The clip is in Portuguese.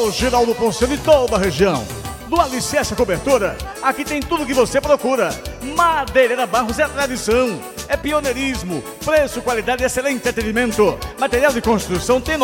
Alô, Geraldo Ponceiro e toda a região. Do Alicerce à Cobertura, aqui tem tudo que você procura. Madeireira Barros é tradição, é pioneirismo, preço, qualidade e excelente atendimento. Material de construção tem